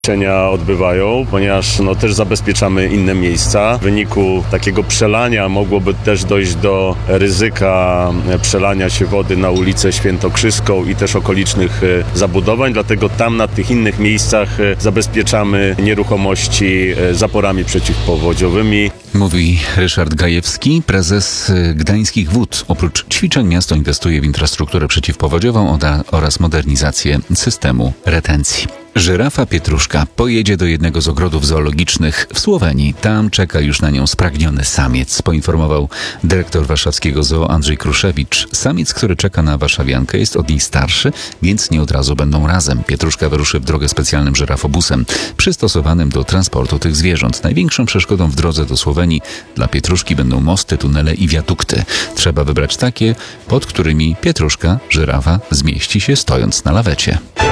Ćwiczenia odbywają, ponieważ też zabezpieczamy inne miejsca. W wyniku takiego przelania mogłoby też dojść do ryzyka przelania się wody na ulicę Świętokrzyską i też okolicznych zabudowań, dlatego tam na tych innych miejscach zabezpieczamy nieruchomości zaporami przeciwpowodziowymi. Mówi Ryszard Gajewski, prezes Gdańskich Wód. Oprócz ćwiczeń miasto inwestuje w infrastrukturę przeciwpowodziową oraz modernizację systemu retencji. Żyrafa Pietruszka pojedzie do jednego z ogrodów zoologicznych w Słowenii. Tam czeka już na nią spragniony samiec, poinformował dyrektor warszawskiego zoo Andrzej Kruszewicz. Samiec, który czeka na warszawiankę, jest od niej starszy, więc nie od razu będą razem. Pietruszka wyruszy w drogę specjalnym żyrafobusem, przystosowanym do transportu tych zwierząt. Największą przeszkodą w drodze do Słowenii dla Pietruszki będą mosty, tunele i wiadukty. Trzeba wybrać takie, pod którymi Pietruszka, żyrafa, zmieści się stojąc na lawecie.